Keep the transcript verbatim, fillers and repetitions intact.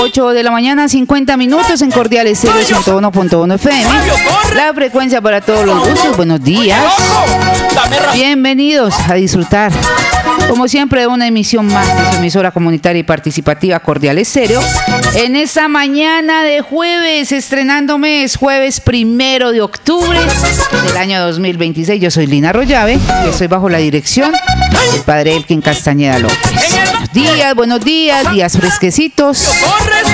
ocho de la mañana, cincuenta minutos en Cordial Estéreo ciento uno punto uno F M. La frecuencia para todos los gustos. Buenos días. Bienvenidos a disfrutar, como siempre, de una emisión más de su emisora comunitaria y participativa Cordial Estéreo. En esta mañana de jueves, estrenando mes, jueves primero de octubre del año dos mil veintiséis. Yo soy Lina Rollave y estoy bajo la dirección del padre Elkin Castañeda López. Buenos días, buenos días, días fresquecitos.